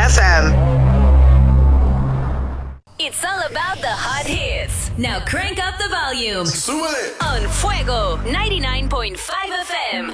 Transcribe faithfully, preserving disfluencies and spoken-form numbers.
F M. It's all about the hot hits. Now crank up the volume Súbele. on Fuego ninety-nine point five F M.